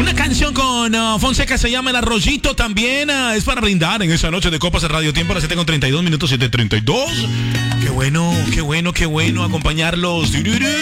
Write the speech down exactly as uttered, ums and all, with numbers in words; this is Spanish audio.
Una canción con uh, Fonseca se llama El Arroyito. También uh, es para brindar en esa noche de copas de Radio Tiempo a las siete con treinta y dos minutos, siete treinta y dos. Qué bueno, qué bueno, qué bueno acompañarlos.